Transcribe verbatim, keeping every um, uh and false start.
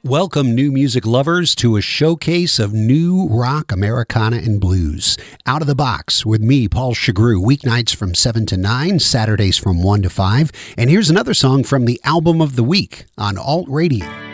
Welcome, new music lovers, to a showcase of new rock, Americana, and blues. Out of the Box with me, Paul Chagru, weeknights from seven to nine, Saturdays from one to five. And here's another song from the Album of the Week on Alt Radio.